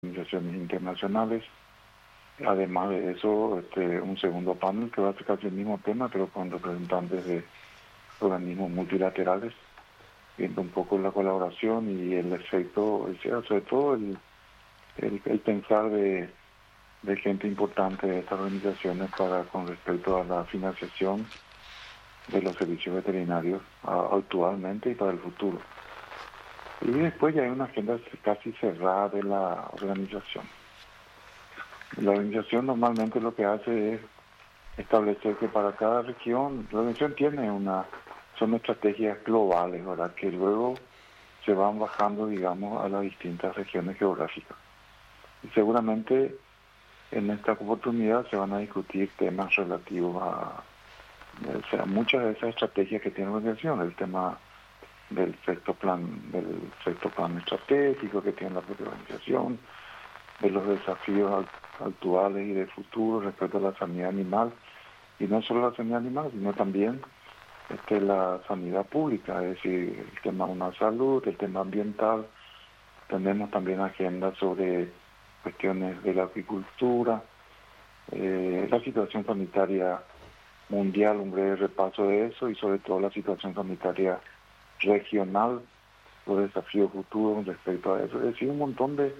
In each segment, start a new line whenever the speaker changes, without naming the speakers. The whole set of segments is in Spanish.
organizaciones internacionales. Además de eso, un segundo panel que va a tocar el mismo tema, pero con representantes de organismos multilaterales, viendo un poco la colaboración y el efecto, o sea, sobre todo el pensar de gente importante de estas organizaciones con respecto a la financiación de los servicios veterinarios actualmente y para el futuro. Y después ya hay una agenda casi cerrada de la organización. La organización normalmente lo que hace es establecer que para cada región, la organización son estrategias globales, ¿verdad? Que luego se van bajando, digamos, a las distintas regiones geográficas. Y seguramente en esta oportunidad se van a discutir temas relativos o sea, muchas de esas estrategias que tiene la organización, el tema del sexto plan estratégico que tiene la propia organización, de los desafíos actuales y de futuro respecto a la sanidad animal, y no solo la sanidad animal, sino también la sanidad pública, es decir, el tema de una salud, el tema ambiental. Tenemos también agendas sobre cuestiones de la agricultura, la situación sanitaria mundial, un breve repaso de eso, y sobre todo la situación sanitaria regional, los desafíos futuros respecto a eso. Es decir, un montón de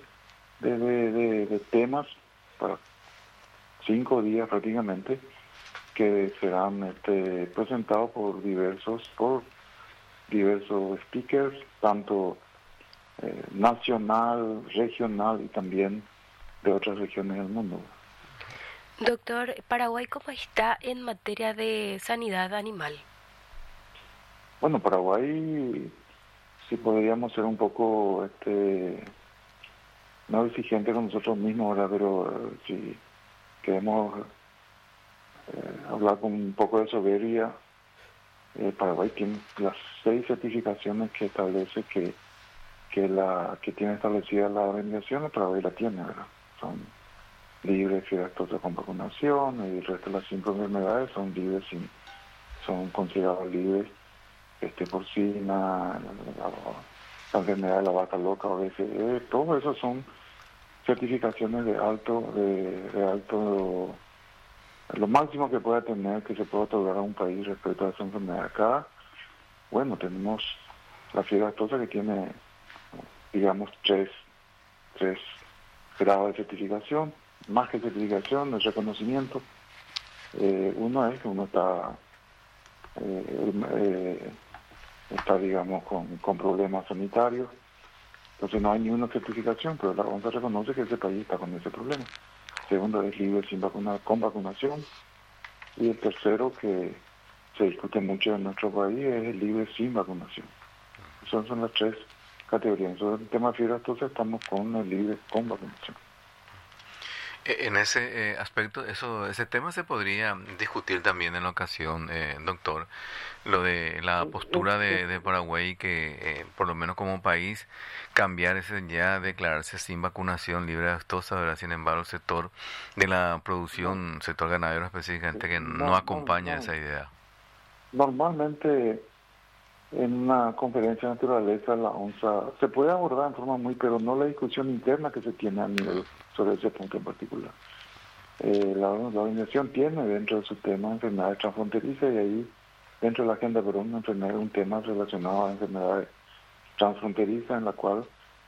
temas para 5 días prácticamente, que serán presentados por diversos speakers, tanto nacional, regional y también de otras regiones del mundo.
Doctor, ¿Paraguay cómo está en materia de sanidad animal?
Bueno, Paraguay sí podríamos ser un poco no exigente con nosotros mismos, ¿verdad? Pero si queremos hablar con un poco de soberbia, Paraguay tiene las 6 certificaciones que establece que tiene establecida la organización. Paraguay la tiene, ¿verdad? Son libres y lactosa con vacunación, y el resto de las 5 enfermedades son libres, son considerados libres, porcina, la enfermedad de la vaca loca, o BCE, todo eso son certificaciones de alto, lo máximo que pueda tener, que se pueda otorgar a un país respecto a esa enfermedad. Acá, bueno, tenemos la fiebre aftosa que tiene, digamos, tres grados de certificación, más que certificación, el reconocimiento. Uno es que uno está digamos, con problemas sanitarios, entonces no hay ninguna certificación, pero la OMS reconoce que ese país está con ese problema. Segundo, es libre con vacunación. Y el tercero, que se discute mucho en nuestro país, es el libre sin vacunación. Esas son las 3 categorías. Sobre el tema de fiebre aftosa estamos con el libre con vacunación.
En ese aspecto, ese tema se podría discutir también en la ocasión, doctor, lo de la postura de Paraguay, que por lo menos como país cambiar ese ya, declararse sin vacunación, libre de aftosa, ¿verdad? Sin embargo, el sector de la producción, sector ganadero específicamente, que no acompaña esa idea.
Normalmente en una conferencia de naturaleza la ONSA se puede abordar en forma pero no la discusión interna que se tiene a nivel sobre ese punto en particular. La organización tiene dentro de su tema enfermedades transfronterizas, y ahí dentro de la agenda, pero un tema relacionado a enfermedades transfronterizas, en la cual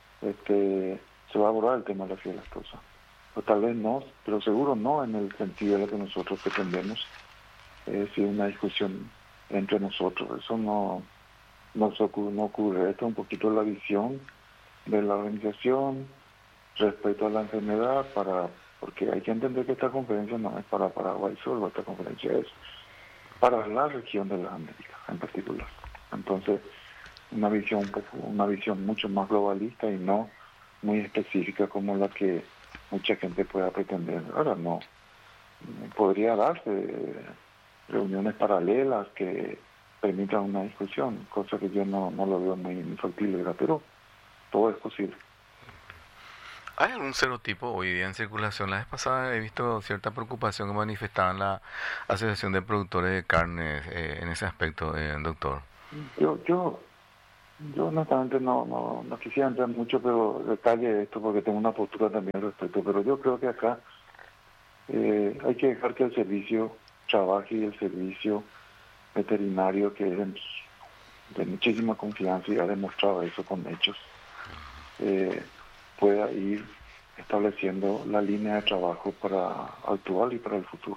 se va a abordar el tema de la fiebre aftosa. O tal vez no, pero seguro no en el sentido de lo que nosotros pretendemos, es decir, una discusión entre nosotros. Eso no ocurre. Esta es un poquito la visión de la organización respecto a la enfermedad, porque hay que entender que esta conferencia no es para Paraguay solo, esta conferencia es para la región de las Américas en particular. Entonces, una visión mucho más globalista y no muy específica como la que mucha gente pueda pretender. Ahora no, podría darse reuniones paralelas que permitan una discusión, cosa que yo no lo veo muy factible, ¿verdad? Pero todo es posible.
¿Hay algún serotipo hoy día en circulación? La vez pasada he visto cierta preocupación que manifestaban la Asociación de Productores de Carne en ese aspecto, doctor.
Yo honestamente no quisiera entrar mucho pero detalle de esto porque tengo una postura también al respecto, pero yo creo que acá hay que dejar que el servicio trabaje y el servicio veterinario, que es de muchísima confianza y ha demostrado eso con hechos, pueda ir estableciendo la línea de trabajo para actual y para el futuro.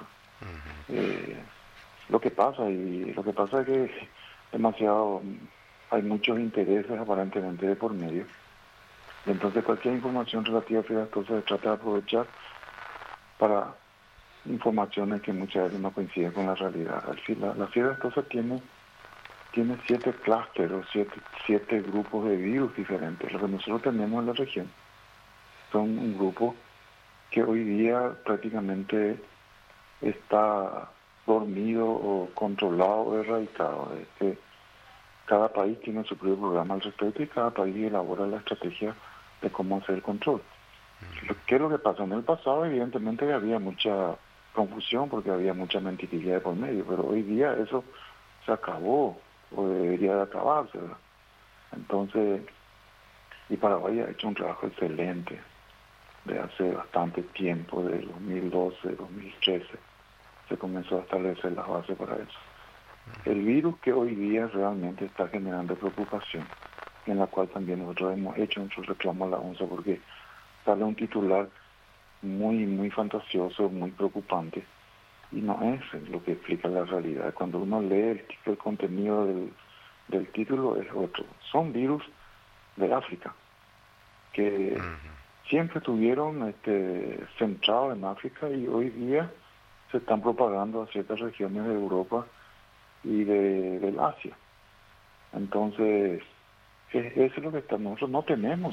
Lo que pasa es que hay muchos intereses aparentemente de por medio, y entonces cualquier información relativa a fiebre aftosa se trata de aprovechar para informaciones que muchas veces no coinciden con la realidad. La fiebre aftosa tiene 7 clústeres o 7 grupos de virus diferentes. Lo que nosotros tenemos en la región son un grupo que hoy día prácticamente está dormido o controlado o erradicado. Cada país tiene su propio programa al respecto y cada país elabora la estrategia de cómo hacer el control. ¿Qué es lo que pasa? En el pasado evidentemente había mucha confusión porque había mucha mentirijilla de por medio, pero hoy día eso se acabó o debería de acabarse, ¿verdad? Entonces, y Paraguay ha hecho un trabajo excelente de hace bastante tiempo, de 2012, 2013, se comenzó a establecer las bases para eso. El virus que hoy día realmente está generando preocupación, en la cual también nosotros hemos hecho nuestro reclamo a la ONSA, porque sale un titular muy fantasioso, muy preocupante, y no es lo que explica la realidad. Cuando uno lee el contenido del título es otro. Son virus de África, que siempre estuvieron centrados en África y hoy día se están propagando a ciertas regiones de Europa y del Asia. Entonces, eso es lo que nosotros no tenemos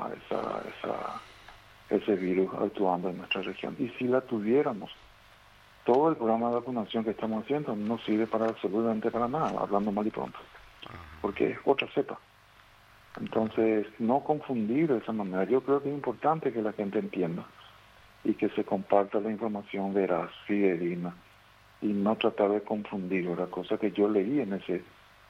ese virus actuando en nuestra región. Y si la tuviéramos, todo el programa de vacunación que estamos haciendo no sirve para absolutamente para nada, hablando mal y pronto, porque es otra cepa. Entonces, no confundir de esa manera. Yo creo que es importante que la gente entienda y que se comparta la información veraz, fidedigna, y no tratar de confundir. La cosa que yo leí en ese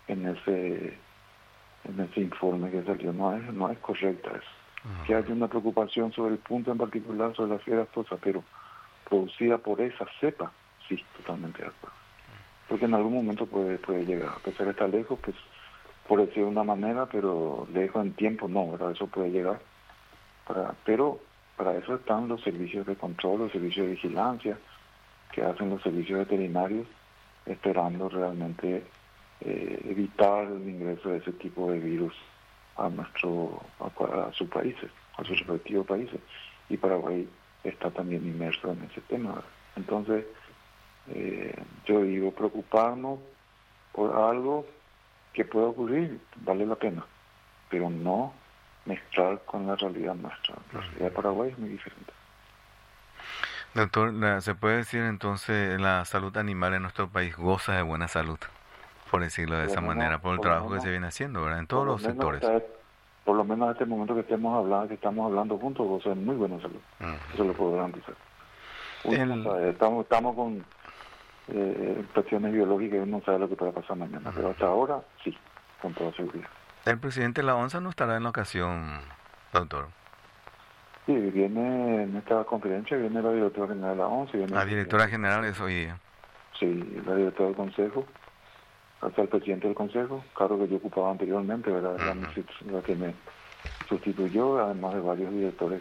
informe que salió no es correcta eso. Que hay una preocupación sobre el punto en particular, sobre la fiebre aftosa, pero producida por esa cepa, sí, totalmente de acuerdo. Porque en algún momento puede llegar, a pesar de estar lejos, pues por decir de una manera, pero lejos en tiempo no, ¿verdad? Eso puede llegar. Pero para eso están los servicios de control, los servicios de vigilancia que hacen los servicios veterinarios, esperando realmente evitar el ingreso de ese tipo de virus a sus países, a sus respectivos países. Y Paraguay está también inmerso en ese tema, ¿verdad? Entonces, yo digo, preocuparnos por algo que pueda ocurrir, vale la pena, pero no mezclar con la realidad nuestra. La realidad de Paraguay es muy diferente.
Doctor, ¿se puede decir entonces la salud animal en nuestro país goza de buena salud, por decirlo de esa manera, por el trabajo que se viene haciendo, ¿verdad? En todos los sectores.
Por lo menos en este momento que estamos hablando juntos, goza de muy buena salud. Eso lo puedo garantizar. Estamos con infecciones biológicas y uno no sabe lo que puede pasar mañana, pero hasta ahora sí, con toda seguridad.
El presidente de la ONSA no estará en la ocasión, doctor.
Sí, viene en esta conferencia, viene la directora general de la ONSA.
La directora general es hoy día.
Sí, la directora del Consejo, hasta el presidente del Consejo, cargo que yo ocupaba anteriormente, ¿verdad? La que me sustituyó, además de varios directores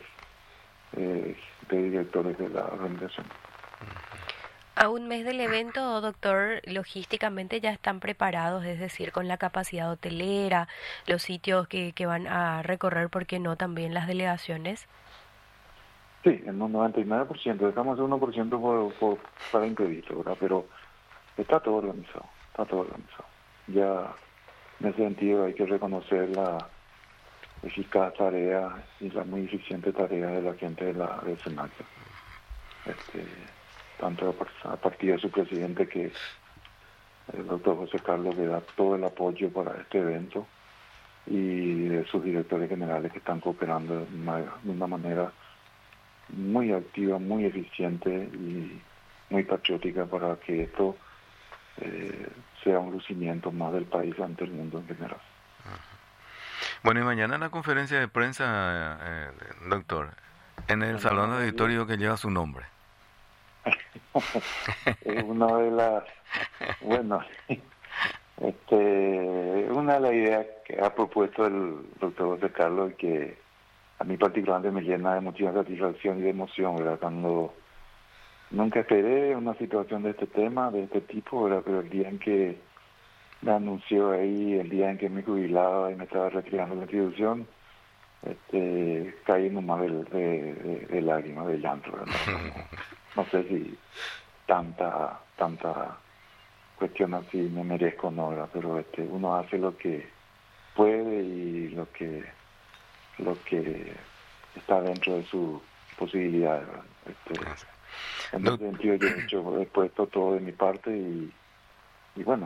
de la organización.
A un mes del evento, doctor, logísticamente ya están preparados, es decir, con la capacidad hotelera, los sitios que van a recorrer, ¿por qué no también las delegaciones?
Sí, en un 99%, dejamos el 1% para imprevisto, ¿verdad? Pero está todo organizado. Ya en ese sentido hay que reconocer la eficaz tarea y la muy eficiente tarea de la gente del Senaco. Tanto a partir de su presidente, que el doctor José Carlos, que da todo el apoyo para este evento, y de sus directores generales que están cooperando de una manera muy activa, muy eficiente y muy patriótica para que esto sea un lucimiento más del país ante el mundo en general.
Bueno, y mañana la conferencia de prensa, doctor, en el salón de auditorio que lleva su nombre.
Es una de las, bueno, una de las ideas que ha propuesto el doctor José Carlos y que a mí particularmente me llena de mucha satisfacción y de emoción, ¿verdad? Cuando nunca esperé una situación de este tema, de este tipo, ¿verdad? Pero el día en que me anunció ahí, el día en que me jubilaba y me estaba retirando de la institución, caí nomás de lágrimas, de llanto, ¿verdad? No sé si tanta cuestión así me merezco o no, ¿verdad? Pero uno hace lo que puede y lo que está dentro de sus posibilidades, ¿verdad? En ese sentido yo he puesto todo de mi parte y bueno,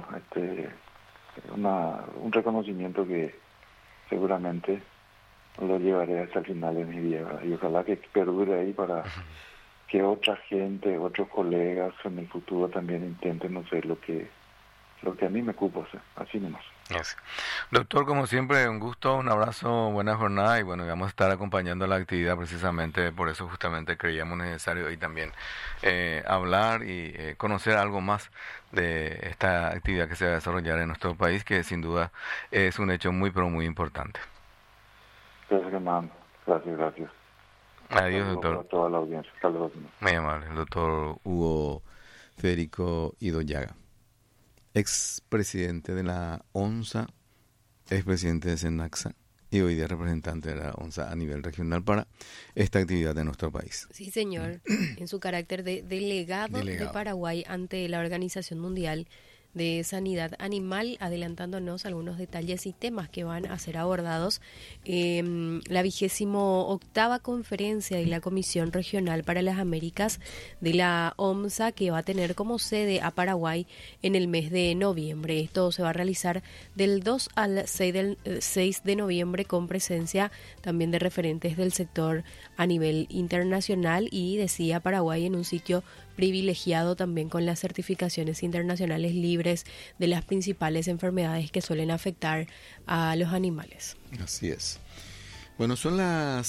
un reconocimiento que seguramente lo llevaré hasta el final de mi vida, ¿verdad? Y ojalá que perdure ahí para que otra gente, otros colegas en el futuro también intenten hacer lo que a mí me cupo hacer, así nomás.
Yes. Doctor, como siempre, un gusto, un abrazo, buena jornada y bueno, vamos a estar acompañando la actividad precisamente, por eso justamente creíamos necesario hoy también hablar y conocer algo más de esta actividad que se va a desarrollar en nuestro país, que sin duda es un hecho muy, pero muy importante.
Gracias, hermano. Gracias.
Adiós, doctor.
A toda la audiencia. Hasta luego.
Muy amable, el doctor Hugo Federico Idoyaga, expresidente de la ONSA, expresidente de SENACSA y hoy día representante de la ONSA a nivel regional para esta actividad de nuestro país.
Sí, señor, en su carácter de delegado de Paraguay ante la Organización Mundial de Sanidad Animal, adelantándonos algunos detalles y temas que van a ser abordados. La 28ª conferencia de la Comisión Regional para las Américas de la OMSA, que va a tener como sede a Paraguay en el mes de noviembre. Esto se va a realizar del 2 al 6 de noviembre con presencia también de referentes del sector a nivel internacional, y decía Paraguay en un sitio privilegiado también con las certificaciones internacionales libres de las principales enfermedades que suelen afectar a los animales.
Así es. Bueno, son las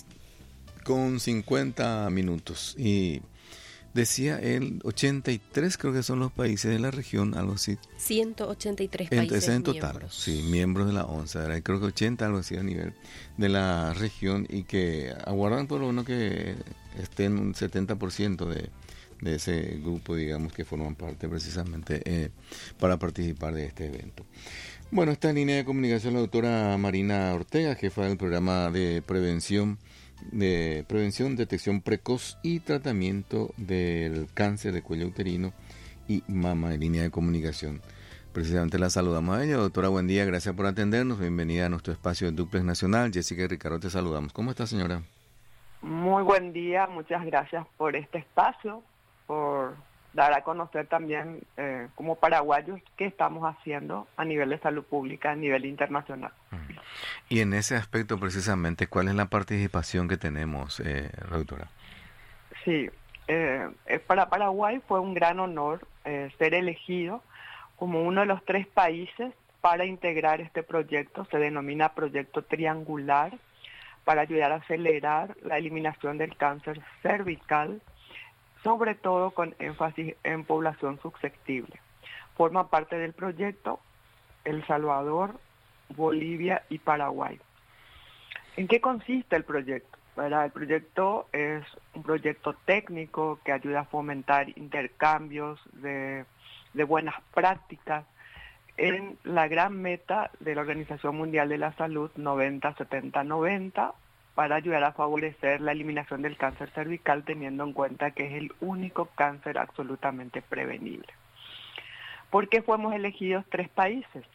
6:50 y decía él, 83 creo que son los países de la región, algo así.
183 países
en total,
miembros.
Sí, miembros de la ONSA, ¿verdad? Creo que 80 algo así a nivel de la región, y que aguardan por lo menos que estén un 70% de ese grupo, digamos, que forman parte precisamente para participar de este evento. Bueno, está en línea de comunicación la doctora Marina Ortega, jefa del programa de prevención, detección precoz y tratamiento del cáncer de cuello uterino y mama, en línea de comunicación. Precisamente la saludamos a ella. Doctora, buen día, gracias por atendernos, bienvenida a nuestro espacio de Duplex Nacional. Jessica y Ricardo, te saludamos. ¿Cómo está, señora?
Muy buen día, muchas gracias por este espacio, por dar a conocer también como paraguayos qué estamos haciendo a nivel de salud pública, a nivel internacional.
Y en ese aspecto precisamente, ¿cuál es la participación que tenemos, doctora?
Sí, para Paraguay fue un gran honor ser elegido como uno de los 3 países para integrar este proyecto. Se denomina Proyecto Triangular, para ayudar a acelerar la eliminación del cáncer cervical, sobre todo con énfasis en población susceptible. Forma parte del proyecto El Salvador, Bolivia y Paraguay. ¿En qué consiste el proyecto? El proyecto es un proyecto técnico que ayuda a fomentar intercambios de buenas prácticas en la gran meta de la Organización Mundial de la Salud 90-70-90, para ayudar a favorecer la eliminación del cáncer cervical, teniendo en cuenta que es el único cáncer absolutamente prevenible. ¿Por qué fuimos elegidos 3 países?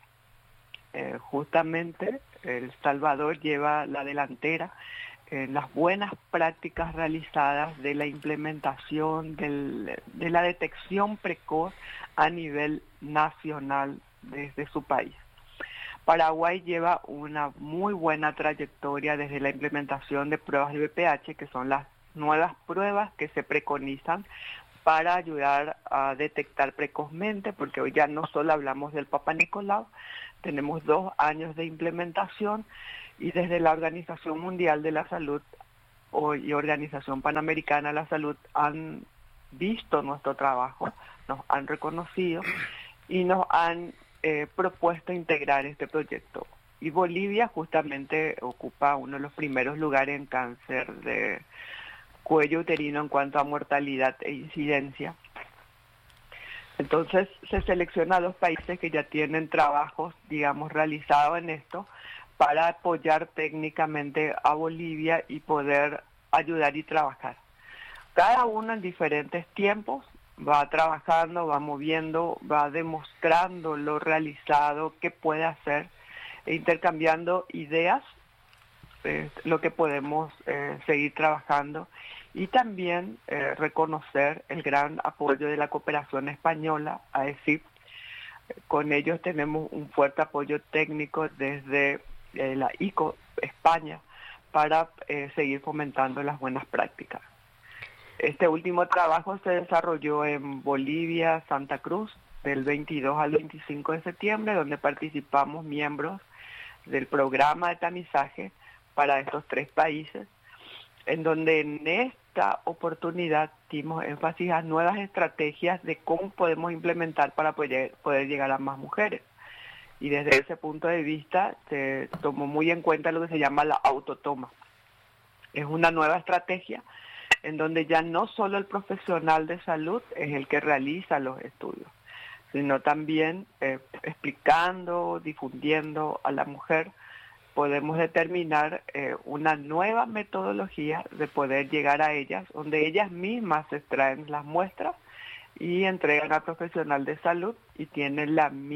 Justamente El Salvador lleva la delantera en las buenas prácticas realizadas de la implementación de la detección precoz a nivel nacional desde su país. Paraguay lleva una muy buena trayectoria desde la implementación de pruebas de BPH, que son las nuevas pruebas que se preconizan para ayudar a detectar precozmente, porque hoy ya no solo hablamos del Papa Nicolau, tenemos 2 años de implementación y desde la Organización Mundial de la Salud y Organización Panamericana de la Salud han visto nuestro trabajo, nos han reconocido y nos han propuesto integrar este proyecto. Y Bolivia justamente ocupa uno de los primeros lugares en cáncer de cuello uterino en cuanto a mortalidad e incidencia. Entonces se selecciona a 2 países que ya tienen trabajos, digamos, realizados en esto para apoyar técnicamente a Bolivia y poder ayudar y trabajar. Cada uno en diferentes tiempos va trabajando, va moviendo, va demostrando lo realizado, qué puede hacer, e intercambiando ideas, lo que podemos seguir trabajando, y también reconocer el gran apoyo de la cooperación española, AECIP. Con ellos tenemos un fuerte apoyo técnico desde la ICO España para seguir fomentando las buenas prácticas. Este último trabajo se desarrolló en Bolivia, Santa Cruz, del 22 al 25 de septiembre, donde participamos miembros del programa de tamizaje para estos 3 países, en donde en esta oportunidad dimos énfasis a nuevas estrategias de cómo podemos implementar para poder llegar a más mujeres. Y desde ese punto de vista se tomó muy en cuenta lo que se llama la autotoma. Es una nueva estrategia en donde ya no solo el profesional de salud es el que realiza los estudios, sino también explicando, difundiendo a la mujer, podemos determinar una nueva metodología de poder llegar a ellas, donde ellas mismas extraen las muestras y entregan al profesional de salud y tienen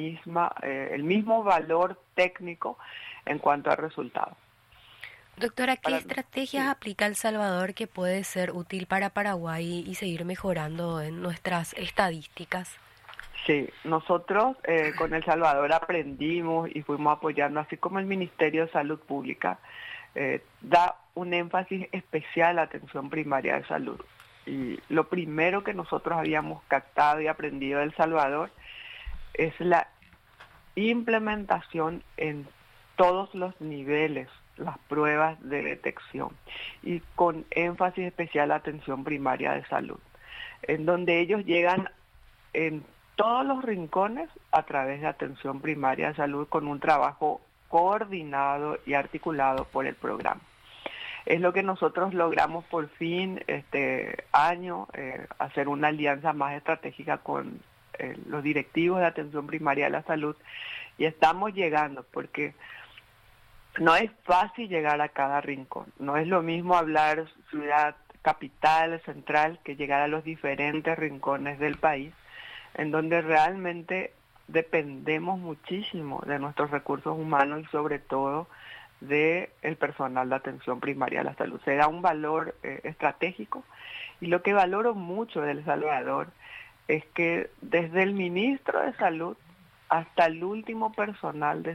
el mismo valor técnico en cuanto a resultados.
Doctora, ¿qué estrategias aplica El Salvador que puede ser útil para Paraguay y seguir mejorando en nuestras estadísticas?
Sí, nosotros con El Salvador aprendimos y fuimos apoyando, así como el Ministerio de Salud Pública da un énfasis especial a la atención primaria de salud. Y lo primero que nosotros habíamos captado y aprendido de El Salvador es la implementación en todos los niveles, las pruebas de detección, y con énfasis especial a la atención primaria de salud, en donde ellos llegan en todos los rincones a través de atención primaria de salud con un trabajo coordinado y articulado por el programa. Es lo que nosotros logramos por fin este año, hacer una alianza más estratégica con los directivos de atención primaria de la salud, y estamos llegando porque no es fácil llegar a cada rincón. No es lo mismo hablar ciudad, capital, central, que llegar a los diferentes rincones del país, en donde realmente dependemos muchísimo de nuestros recursos humanos y sobre todo del personal de atención primaria a la salud. Se da un valor estratégico, y lo que valoro mucho de El Salvador es que desde el ministro de Salud hasta el último personal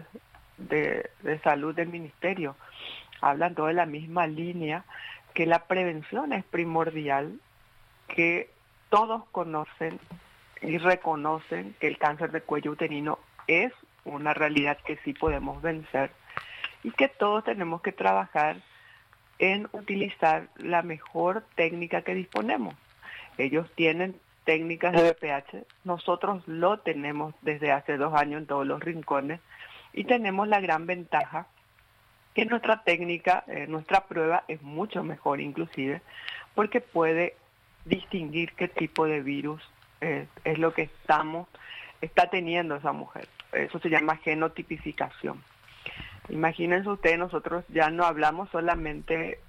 de salud del ministerio hablan toda la misma línea, que la prevención es primordial, que todos conocen y reconocen que el cáncer de cuello uterino es una realidad que sí podemos vencer, y que todos tenemos que trabajar en utilizar la mejor técnica que disponemos. Ellos tienen técnicas de BPH, nosotros lo tenemos desde hace 2 años en todos los rincones, y tenemos la gran ventaja que nuestra técnica, nuestra prueba es mucho mejor inclusive, porque puede distinguir qué tipo de virus es lo que está teniendo esa mujer. Eso se llama genotipificación. Imagínense ustedes, nosotros ya no hablamos solamente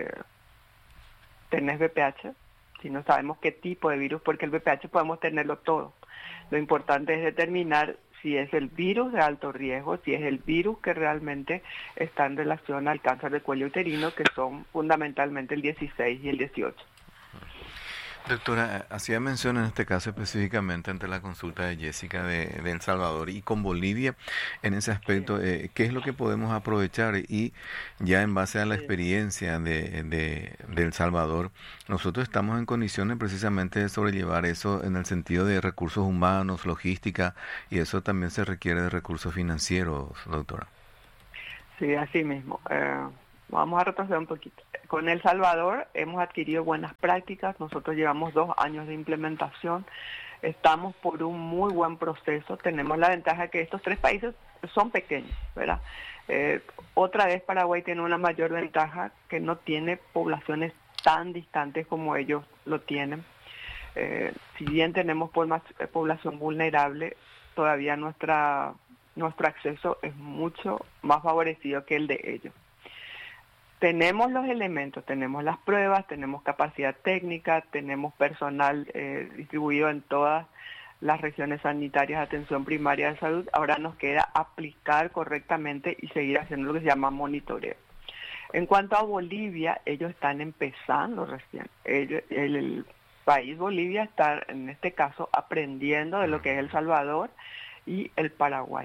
tenés BPH, sino sabemos qué tipo de virus, porque el BPH podemos tenerlo todo. Lo importante es determinar si es el virus de alto riesgo, si es el virus que realmente está en relación al cáncer de cuello uterino, que son fundamentalmente el 16 y el 18.
Doctora, hacía mención en este caso específicamente ante la consulta de Jessica de El Salvador y con Bolivia en ese aspecto, ¿qué es lo que podemos aprovechar? Y ya en base a la experiencia de El Salvador, nosotros estamos en condiciones precisamente de sobrellevar eso en el sentido de recursos humanos, logística, y eso también se requiere de recursos financieros, doctora.
Sí, así mismo. Vamos a retroceder un poquito. Con El Salvador hemos adquirido buenas prácticas, nosotros llevamos 2 años de implementación, estamos por un muy buen proceso, tenemos la ventaja que estos 3 países son pequeños, ¿verdad? Otra vez Paraguay tiene una mayor ventaja que no tiene poblaciones tan distantes como ellos lo tienen. Si bien tenemos población vulnerable, todavía nuestro acceso es mucho más favorecido que el de ellos. Tenemos los elementos, tenemos las pruebas, tenemos capacidad técnica, tenemos personal distribuido en todas las regiones sanitarias de atención primaria de salud. Ahora nos queda aplicar correctamente y seguir haciendo lo que se llama monitoreo. En cuanto a Bolivia, ellos están empezando recién. El país Bolivia está, en este caso, aprendiendo de lo que es El Salvador y el Paraguay.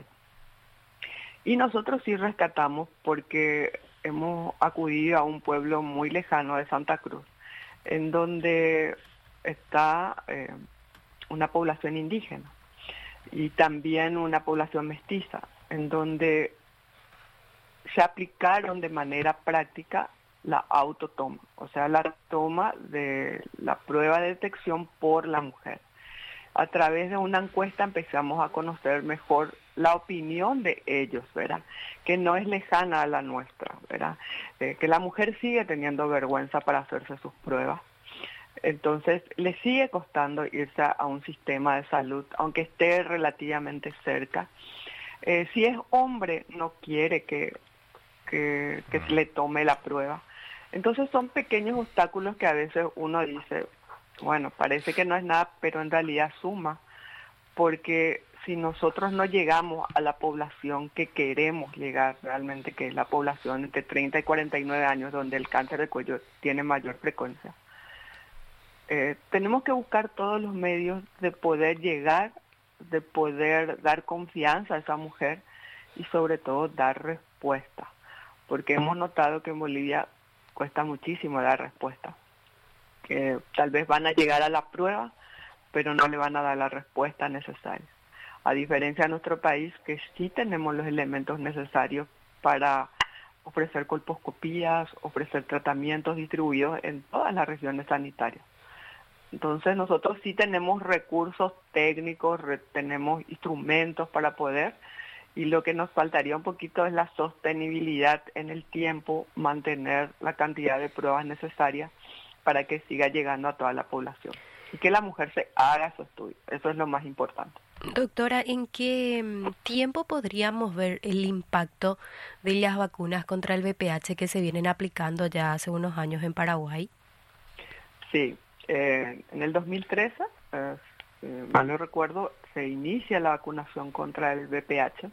Y nosotros sí rescatamos porque hemos acudido a un pueblo muy lejano de Santa Cruz, en donde está una población indígena y también una población mestiza, en donde se aplicaron de manera práctica la autotoma, o sea, la toma de la prueba de detección por la mujer. A través de una encuesta empezamos a conocer mejor la opinión de ellos, ¿verdad? Que no es lejana a la nuestra, ¿verdad? Que la mujer sigue teniendo vergüenza para hacerse sus pruebas. Entonces, le sigue costando irse a un sistema de salud, aunque esté relativamente cerca. Si es hombre, no quiere que le tome la prueba. Entonces, son pequeños obstáculos que a veces uno dice, bueno, parece que no es nada, pero en realidad suma, porque si nosotros no llegamos a la población que queremos llegar realmente, que es la población entre 30 y 49 años, donde el cáncer de cuello tiene mayor frecuencia, tenemos que buscar todos los medios de poder llegar, de poder dar confianza a esa mujer y sobre todo dar respuesta, porque hemos notado que en Bolivia cuesta muchísimo dar respuesta. Que tal vez van a llegar a la prueba, pero no le van a dar la respuesta necesaria. A diferencia de nuestro país, que sí tenemos los elementos necesarios para ofrecer colposcopías, ofrecer tratamientos distribuidos en todas las regiones sanitarias. Entonces nosotros sí tenemos recursos técnicos, tenemos instrumentos para poder, y lo que nos faltaría un poquito es la sostenibilidad en el tiempo, mantener la cantidad de pruebas necesarias para que siga llegando a toda la población y que la mujer se haga su estudio. Eso es lo más importante.
Doctora, ¿en qué tiempo podríamos ver el impacto de las vacunas contra el VPH que se vienen aplicando ya hace unos años en Paraguay?
Sí, en el 2013, mal no recuerdo, se inicia la vacunación contra el VPH.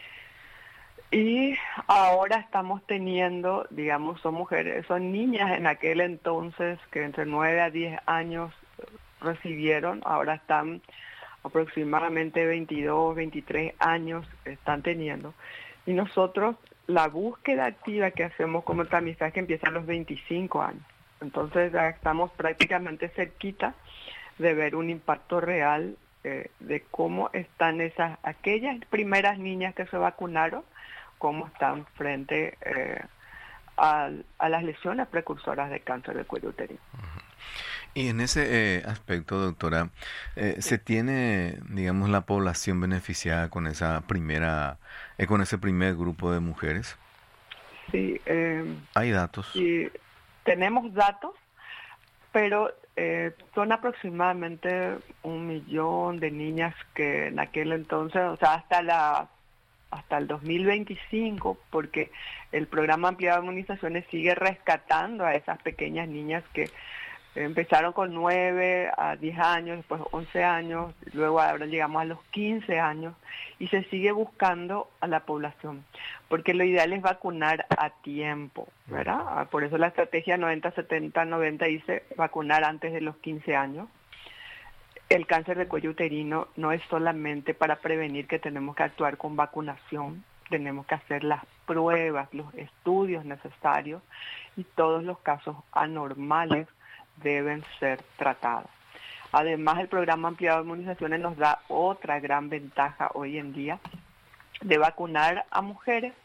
Y ahora estamos teniendo, digamos, son niñas en aquel entonces que entre 9 a 10 años recibieron, ahora están aproximadamente 22, 23 años están teniendo. Y nosotros, la búsqueda activa que hacemos como tamizaje empieza a los 25 años. Entonces ya estamos prácticamente cerquita de ver un impacto real de cómo están aquellas primeras niñas que se vacunaron, cómo están frente a las lesiones precursoras de cáncer de cuello uterino.
Y en ese aspecto, doctora, ¿se tiene, digamos, la población beneficiada con esa con ese primer grupo de mujeres?
Sí.
¿Hay datos?
Sí, tenemos datos, pero son aproximadamente 1 millón de niñas que en aquel entonces, o sea, hasta el 2025, porque el programa ampliado de inmunizaciones sigue rescatando a esas pequeñas niñas que empezaron con 9 a 10 años, después 11 años, luego ahora llegamos a los 15 años y se sigue buscando a la población, porque lo ideal es vacunar a tiempo, ¿verdad? Por eso la estrategia 90-70-90 dice vacunar antes de los 15 años. El cáncer de cuello uterino no es solamente para prevenir que tenemos que actuar con vacunación, tenemos que hacer las pruebas, los estudios necesarios y todos los casos anormales deben ser tratados. Además, el programa ampliado de inmunizaciones nos da otra gran ventaja hoy en día de vacunar a mujeres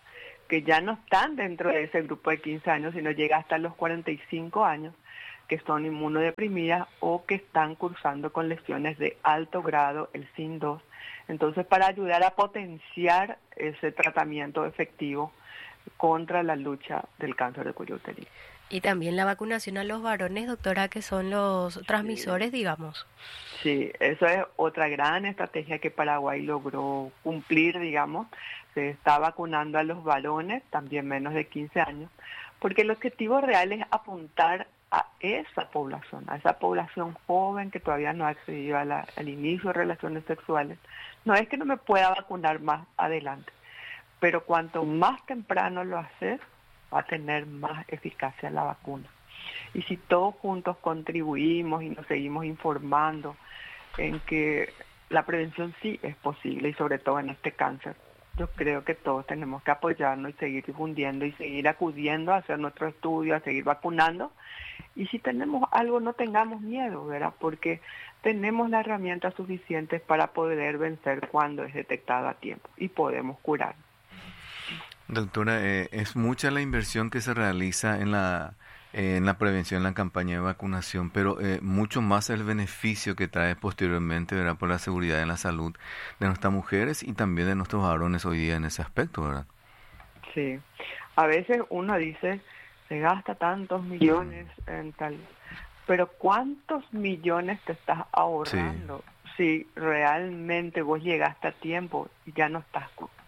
que ya no están dentro de ese grupo de 15 años, sino llega hasta los 45 años, que son inmunodeprimidas o que están cursando con lesiones de alto grado, el SIN-2. Entonces, para ayudar a potenciar ese tratamiento efectivo contra la lucha del cáncer de cuello uterino.
Y también la vacunación a los varones, doctora, que son los transmisores, digamos.
Sí, eso es otra gran estrategia que Paraguay logró cumplir, digamos. Se está vacunando a los varones, también menos de 15 años, porque el objetivo real es apuntar a esa población joven que todavía no ha accedido al inicio de relaciones sexuales. No es que no me pueda vacunar más adelante, pero cuanto más temprano lo haces, va a tener más eficacia la vacuna. Y si todos juntos contribuimos y nos seguimos informando en que la prevención sí es posible, y sobre todo en este cáncer, yo creo que todos tenemos que apoyarnos y seguir difundiendo y seguir acudiendo a hacer nuestro estudio, a seguir vacunando. Y si tenemos algo, no tengamos miedo, ¿verdad? Porque tenemos las herramientas suficientes para poder vencer cuando es detectado a tiempo y podemos curar.
Doctora, es mucha la inversión que se realiza en la prevención, en la campaña de vacunación, pero mucho más el beneficio que trae posteriormente, ¿verdad? Por la seguridad en la salud de nuestras mujeres y también de nuestros varones hoy día en ese aspecto, ¿verdad?
Sí, a veces uno dice, se gasta tantos millones en tal, pero ¿cuántos millones te estás ahorrando si realmente vos llegaste a tiempo y ya no estás...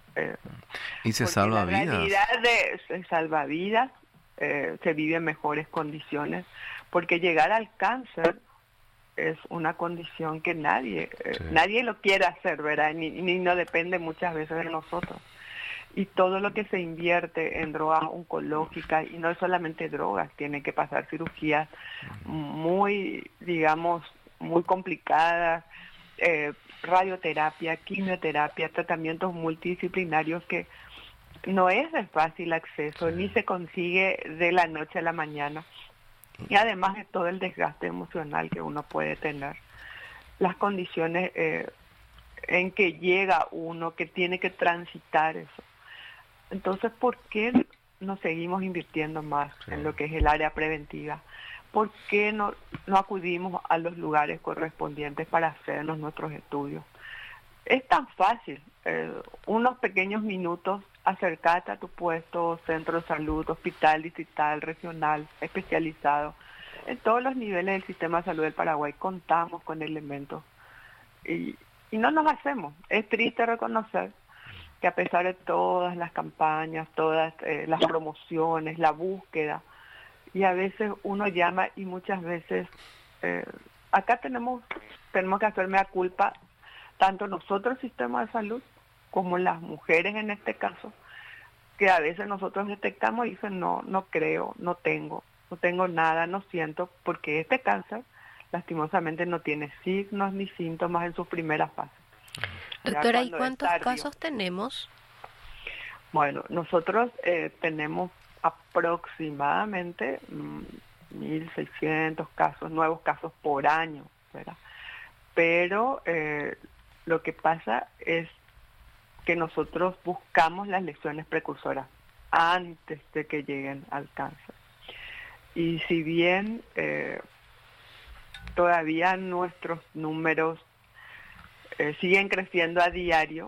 y se salva vidas.
La realidad se salva vidas, se vive en mejores condiciones, porque llegar al cáncer es una condición que nadie lo quiere hacer, ¿verdad? Ni no depende muchas veces de nosotros. Y todo lo que se invierte en drogas oncológicas, y no es solamente drogas, tienen que pasar cirugías muy, digamos, muy complicadas, radioterapia, quimioterapia, tratamientos multidisciplinarios que no es de fácil acceso, ni se consigue de la noche a la mañana. Y además de todo el desgaste emocional que uno puede tener, las condiciones en que llega uno, que tiene que transitar eso. Entonces, ¿por qué no seguimos invirtiendo más en lo que es el área preventiva? ¿Por qué no acudimos a los lugares correspondientes para hacernos nuestros estudios? Es tan fácil, unos pequeños minutos, acercarte a tu puesto, centro de salud, hospital distrital, regional, especializado. En todos los niveles del sistema de salud del Paraguay contamos con elementos y no nos hacemos. Es triste reconocer que a pesar de todas las campañas, todas las promociones, la búsqueda, y a veces uno llama y muchas veces acá tenemos que hacerme la culpa, tanto nosotros, el sistema de salud, como las mujeres en este caso, que a veces nosotros detectamos y dicen, no creo, no tengo nada, no siento, porque este cáncer lastimosamente no tiene signos ni síntomas en sus primeras fases.
Doctora, ¿y cuántos casos tenemos?
Bueno, nosotros tenemos aproximadamente 1.600 casos, nuevos casos por año, ¿verdad? Pero lo que pasa es que nosotros buscamos las lesiones precursoras antes de que lleguen al cáncer. Y si bien todavía nuestros números siguen creciendo a diario,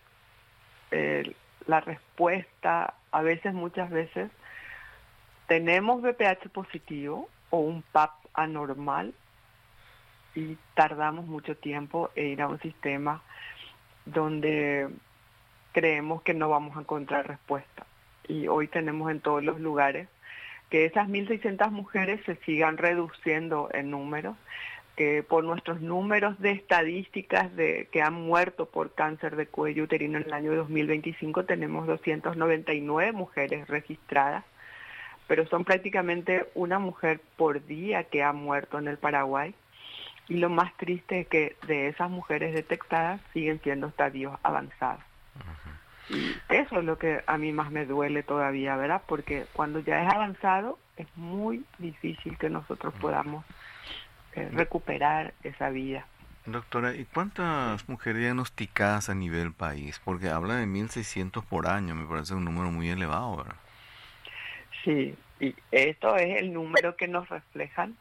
la respuesta, muchas veces, tenemos VPH positivo o un PAP anormal y tardamos mucho tiempo en ir a un sistema donde creemos que no vamos a encontrar respuesta. Y hoy tenemos en todos los lugares que esas 1.600 mujeres se sigan reduciendo en número, que por nuestros números de estadísticas de que han muerto por cáncer de cuello uterino en el año 2025 tenemos 299 mujeres registradas, pero son prácticamente una mujer por día que ha muerto en el Paraguay. Y lo más triste es que de esas mujeres detectadas siguen siendo estadios avanzados. Y eso es lo que a mí más me duele todavía, ¿verdad? Porque cuando ya es avanzado es muy difícil que nosotros podamos recuperar esa vida.
Doctora, ¿y cuántas mujeres diagnosticadas a nivel país? Porque habla de 1.600 por año, me parece un número muy elevado, ¿verdad?
Sí, y esto es el número que nos reflejan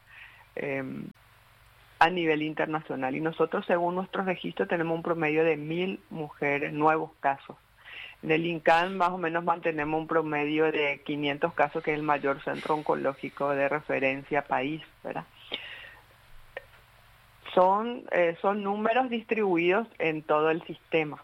a nivel internacional. Y nosotros, según nuestros registros, tenemos un promedio de 1.000 mujeres, nuevos casos. En el INCAN más o menos mantenemos un promedio de 500 casos, que es el mayor centro oncológico de referencia país, ¿verdad? Son números distribuidos en todo el sistema.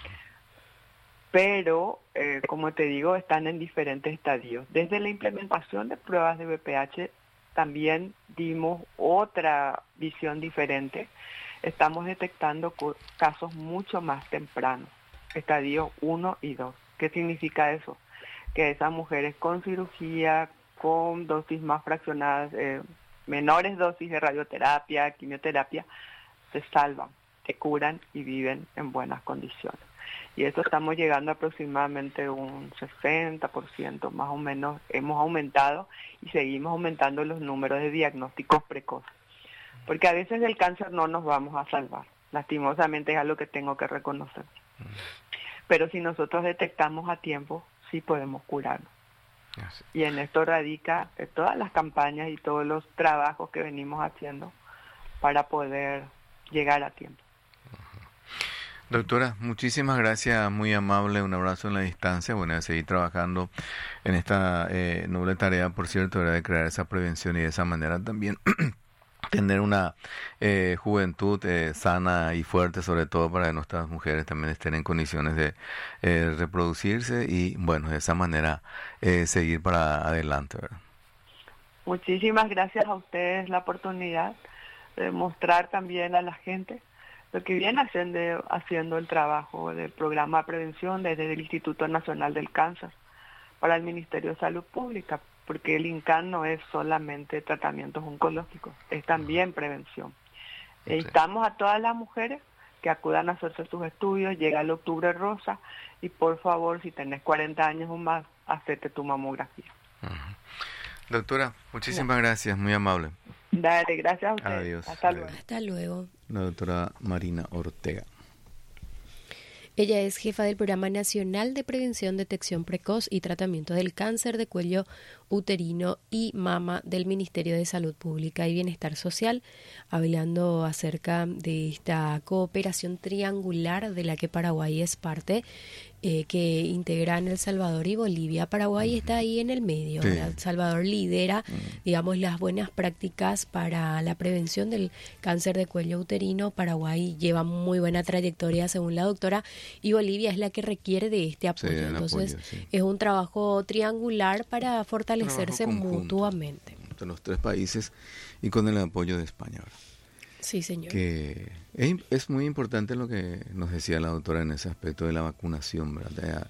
Pero, como te digo, están en diferentes estadios. Desde la implementación de pruebas de VPH también dimos otra visión diferente. Estamos detectando casos mucho más tempranos, estadios 1 y 2. ¿Qué significa eso? Que esas mujeres con cirugía, con dosis más fraccionadas, menores dosis de radioterapia, quimioterapia, se salvan, se curan y viven en buenas condiciones. Y eso estamos llegando a aproximadamente un 60%, más o menos. Hemos aumentado y seguimos aumentando los números de diagnósticos precoces. Porque a veces del cáncer no nos vamos a salvar. Lastimosamente es algo que tengo que reconocer. Pero si nosotros detectamos a tiempo, sí podemos curarnos. Y en esto radica todas las campañas y todos los trabajos que venimos haciendo para poder llegar a tiempo.
Doctora, muchísimas gracias, muy amable, un abrazo en la distancia. Bueno, a seguir trabajando en esta noble tarea, por cierto, de crear esa prevención y de esa manera también tener una juventud sana y fuerte, sobre todo para que nuestras mujeres también estén en condiciones de reproducirse y, bueno, de esa manera seguir para adelante, ¿verdad? Muchísimas gracias a ustedes la oportunidad de mostrar también a la gente lo que viene haciendo el trabajo del programa de prevención desde el Instituto Nacional del Cáncer para el Ministerio de Salud Pública, porque el INCAN no es solamente tratamientos oncológicos, es también prevención. Invitamos a todas las mujeres que acudan a hacerse sus estudios, llega el Octubre Rosa y por favor, si tenés 40 años o más, hacete tu mamografía. Doctora, muchísimas gracias, muy amable. Dale, gracias a ustedes. Adiós. Hasta luego.
Hasta luego.
La doctora Marina Ortega.
Ella es jefa del Programa Nacional de Prevención, Detección Precoz y Tratamiento del Cáncer de Cuello Uterino y Mama del Ministerio de Salud Pública y Bienestar Social, hablando acerca de esta cooperación triangular de la que Paraguay es parte, que integran El Salvador y Bolivia. Paraguay está ahí en el medio. Sí. El Salvador lidera, digamos, las buenas prácticas para la prevención del cáncer de cuello uterino. Paraguay lleva muy buena trayectoria, según la doctora, y Bolivia es la que requiere de este apoyo. Sí, entonces, es un trabajo triangular para fortalecerse mutuamente.
De los tres países y con el apoyo de España, ¿verdad?
Sí, señor.
Que es muy importante lo que nos decía la doctora en ese aspecto de la vacunación, ¿verdad?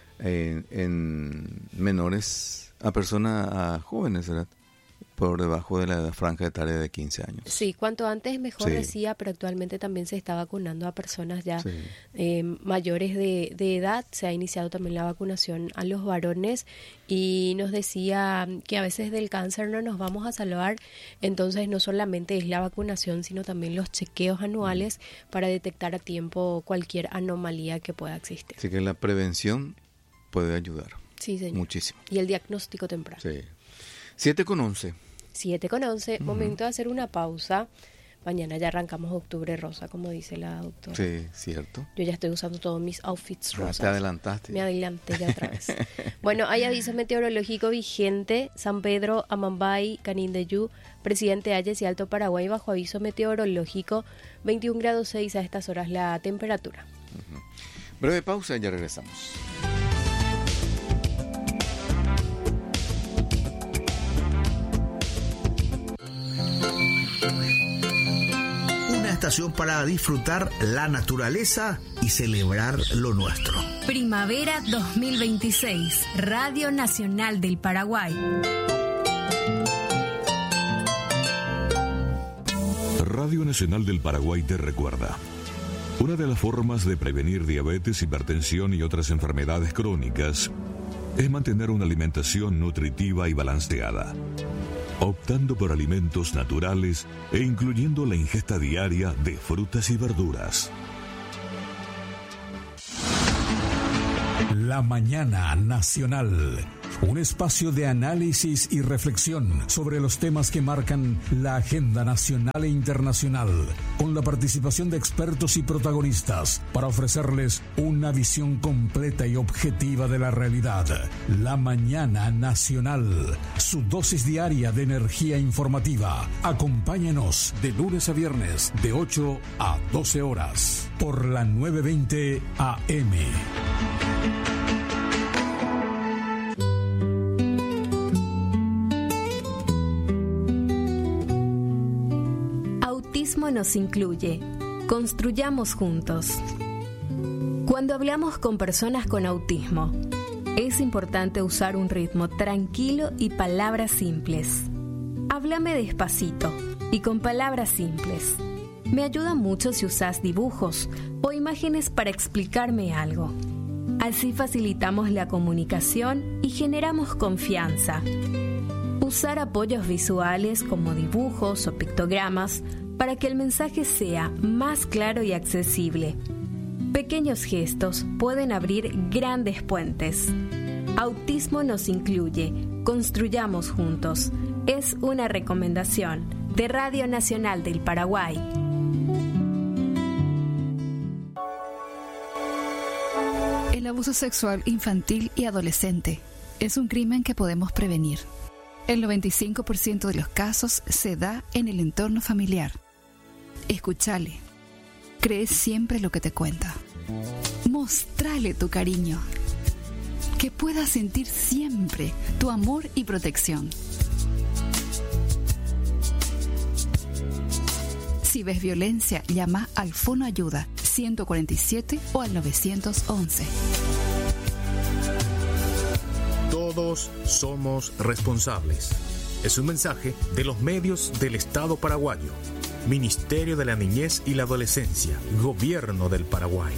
En menores, a jóvenes, ¿verdad? Por debajo de la edad franja etaria de 15 años.
Sí, cuanto antes mejor, decía, pero actualmente también se está vacunando a personas ya mayores de edad. Se ha iniciado también la vacunación a los varones y nos decía que a veces del cáncer no nos vamos a salvar, entonces no solamente es la vacunación, sino también los chequeos anuales para detectar a tiempo cualquier anomalía que pueda existir.
Así que la prevención puede ayudar.
Sí, señor.
Muchísimo.
Y el diagnóstico temprano.
Sí. 7:11.
7:11, momento de hacer una pausa. Mañana ya arrancamos Octubre Rosa, como dice la doctora.
Sí, cierto.
Yo ya estoy usando todos mis outfits rosas.
Te adelantaste.
Me adelanté ya otra vez. Bueno, hay aviso meteorológico vigente. San Pedro, Amambay, Canindeyú, Presidente Hayes y Alto Paraguay bajo aviso meteorológico. 21 grados 6 a estas horas la temperatura.
Breve pausa y ya regresamos.
Estación para disfrutar la naturaleza y celebrar lo nuestro.
Primavera 2026, Radio Nacional del Paraguay.
Radio Nacional del Paraguay te recuerda: una de las formas de prevenir diabetes, hipertensión y otras enfermedades crónicas es mantener una alimentación nutritiva y balanceada. optando por alimentos naturales e incluyendo la ingesta diaria de frutas y verduras.
La Mañana Nacional, un espacio de análisis y reflexión sobre los temas que marcan la agenda nacional e internacional, con la participación de expertos y protagonistas para ofrecerles una visión completa y objetiva de la realidad. La Mañana Nacional, su dosis diaria de energía informativa. Acompáñanos de lunes a viernes de 8 a 12 horas por la 920 AM.
Autismo nos incluye. Construyamos juntos. Cuando hablamos con personas con autismo, es importante usar un ritmo tranquilo y palabras simples. Háblame despacito y con palabras simples. Me ayuda mucho si usas dibujos o imágenes para explicarme algo. Así facilitamos la comunicación y generamos confianza. Usar apoyos visuales como dibujos o pictogramas para que el mensaje sea más claro y accesible. Pequeños gestos pueden abrir grandes puentes. Autismo nos incluye. Construyamos juntos. Es una recomendación de Radio Nacional del Paraguay.
El abuso sexual infantil y adolescente es un crimen que podemos prevenir. El 95% de los casos se da en el entorno familiar. Escúchale. Cree siempre lo que te cuenta. Mostrale tu cariño. Que pueda sentir siempre tu amor y protección. Si ves violencia, llama al Fono Ayuda 147 o al 911.
Todos somos responsables. Es un mensaje de los medios del Estado paraguayo. Ministerio de la Niñez y la Adolescencia, Gobierno del Paraguay.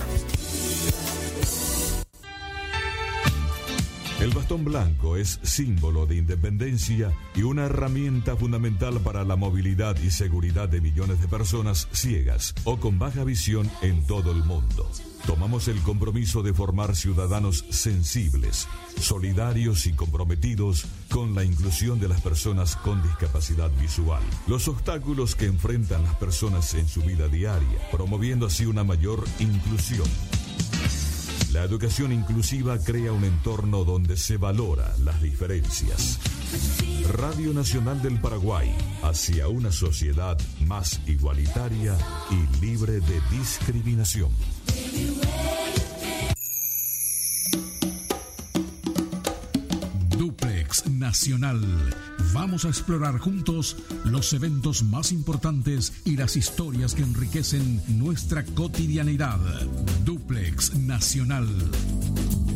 El bastón blanco es símbolo de independencia y una herramienta fundamental para la movilidad y seguridad de millones de personas ciegas o con baja visión en todo el mundo. Tomamos el compromiso de formar ciudadanos sensibles, solidarios y comprometidos con la inclusión de las personas con discapacidad visual. Los obstáculos que enfrentan las personas en su vida diaria, promoviendo así una mayor inclusión. La educación inclusiva crea un entorno donde se valora las diferencias. Radio Nacional del Paraguay, hacia una sociedad más igualitaria y libre de discriminación.
Duplex Nacional. Vamos a explorar juntos los eventos más importantes y las historias que enriquecen nuestra cotidianidad. Duplex Nacional.